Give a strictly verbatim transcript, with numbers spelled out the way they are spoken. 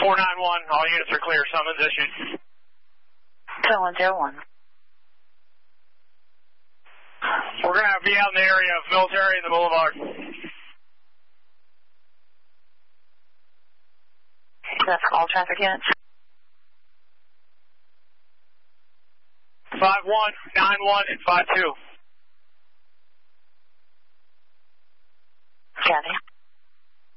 four nine one, all units are clear. Summons issued. seven one zero one. We're going to be out in the area of military and the boulevard. That's all traffic units. five one, nine one, and five two. Copy.